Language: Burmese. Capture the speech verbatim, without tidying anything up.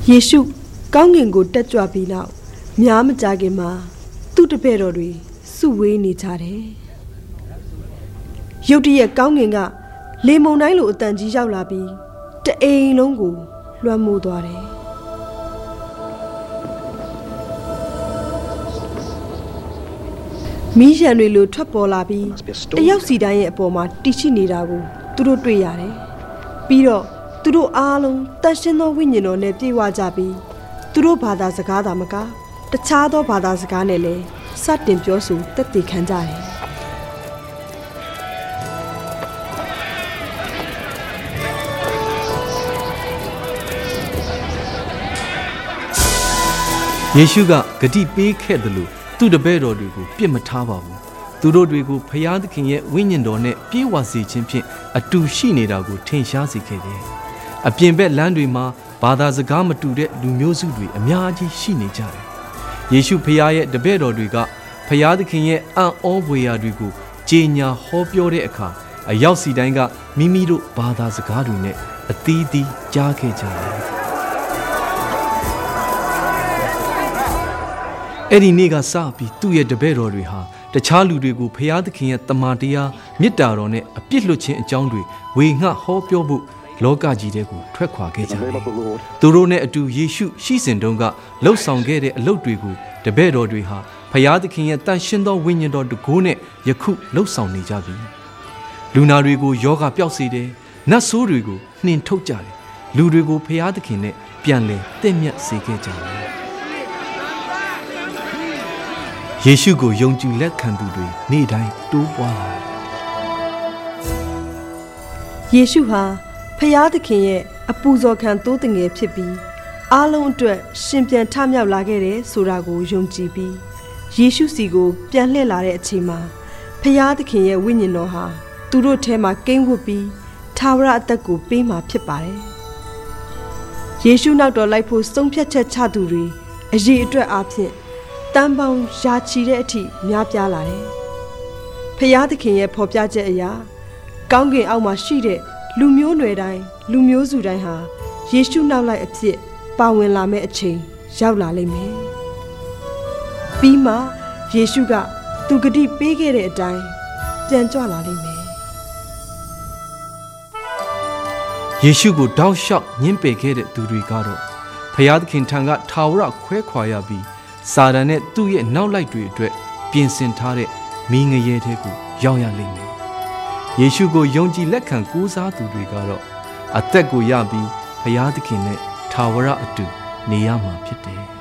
ယေရှုကောင်းကင်ကိုတက်ကြွပြီးနောက်များမကြခင်မှာသူ့တပည့်တော်တွေစုဝေးနေကြတယ်ရုတ်တရက်ကောင်းကင်ကလေမုန်တိုင်းလိုအတန်ကြီးရောက်လာပြီးတအိမ်လုံးကိုလွှမ်းမိုးသွားတယ်မီးရံတွေလိုထွက်ပေါ်လာပြီးတယောက်စီတိုင်းရဲ့အပေါ်မှာတိရှိနေတာကိုသူတို့တွေ့ရတယ်ပြီးတော့သူတို့အားလုံးတန်ရှင်းသောဝိညာဉ်တော်နဲ့ပြည့်ဝကြပြီးသူတို့ဘာသာစကားသာမကတခြားသောဘာသာစကားနဲ့လည်းစတင်ပြောဆိုတက်တည်ခံကြတယ်ယေရှုကဂတိပေးခဲ့တယ်လို့သူ့တပည့်တော်တွေကိုပြစ်မထားပါဘူးသူတို့တွေကိုဖျားသခင်ရဲ့ဝိညာဉ်တော်နဲ့ပြေဝစေခြင်းဖြင့်အတူရှိနေတာကိုထင်ရှားစေခဲ့တယ်အပြင်ဘက်လမ်းတွေမှာဘာသာစကားမတူတဲ့လူမျိုးစုတွေအများကြီးရှိနေကြတယ်ယေရှုဖျားရဲ့တပည့်တော်တွေကဖျားသခင်ရဲ့အံ့ဩဖွယ်ရာတွေကိုကြေညာဟောပြောတဲ့အခါအရောက်စီတိုင်းကမိမိတို့ဘာသာစကားတွေနဲ့အသီးသီးကြားခဲ့ကြတယ်အဲ့ဒီနေ့ကစပြီးသူ့ရဲ့တပည့်တော်တွေဟာတခြားလူတွေကိုဖျားသခင်ရဲ့တမန်တရားမေတ္တာတော်နဲ့အပြစ်လွတ်ခြင်းအကြောင်းတွေဝေငှဟောပြောဖို့လောကကြီးထဲကိုထွက်ခွာခဲ့ကြတယ်။သူတို့နဲ့အတူယေရှုရှိစဉ်တုန်းကလှုပ်ဆောင်ခဲ့တဲ့အလုပ်တွေကိုတပည့်တော်တွေဟာဖျားသခင်ရဲ့တန်ရှင်းသောဝိညာဉ်တော်တကိုးနဲ့ယခုလှုပ်ဆောင်နေကြပြီ။လူနာတွေကိုယောဂပျောက်စေတယ်။နတ်ဆိုးတွေကိုနှင်ထုတ်ကြတယ်။လူတွေကိုဖျားသခင်နဲ့ပြန်လည်တင့်မြတ်စေခဲ့ကြတယ်။ယေရှုကိုယုံကြည်လက်ခံသူတွေနေ့တိုင်းတိုးပွားလာယေရှုဟာဖျားသခင်ရဲ့အပူဇော်ခံသိုးတငယ်ဖြစ်ပြီးအားလုံးအတွက်ရှင်ပြန်ထမြောက်လာခဲ့တယ်ဆိုတာကိုယုံကြည်ပြီးယေရှုစီကိုပြန်လှည့်လာတဲ့အချိန်မှာဖျားသခင်ရဲ့ဝိညာဉ်တော်ဟာသူတို့ထဲမှာကိန်းဝတ်ပြီးထာဝရအသက်ကိုပေးမှာဖြစ်ပါတယ်ယေရှုနောက်တော်လိုက်ဖို့ဆုံးဖြတ်ချက်ချသူတွေအရေးအတွက်အားဖြင့်တန်ပေါင်းရာချီတဲ့အထိများပြားလာတယ်။ဖျားသခင်ရဲ့ဖော်ပြချက်အရာကောင်းကင်အောက်မှာရှိတဲ့လူမျိုးနွယ်တိုင်းလူမျိုးစုတိုင်းဟာယေရှုနောက်လိုက်အဖြစ်ပါဝင်လာမယ့်အချိန်ရောက်လာလိမ့်မယ်။ပြီးမှယေရှုကသူဂတိပေးခဲ့တဲ့အတိုင်းပြန်ကြွလာလိမ့်မယ်။ယေရှုကိုတောက်လျှောက်ညှင်းပယ်ခဲ့တဲ့သူတွေကတော့ဖျားသခင်ထံကထာဝရခွဲခွာရပြီးစာတန်နဲ့သူ့ရဲ့နောက်လိုက်တွေအတွက်ပြင်ဆင်ထားတဲ့မီးငရဲထဲကိုရောက်ရလိမ့်မယ်။ယေရှုကိုယုံကြည်လက်ခံကိုးစားသူတွေကတော့အသက်ကိုရပြီးဘုရားသခင်နဲ့ထာဝရအတူနေရမှာဖြစ်တယ်။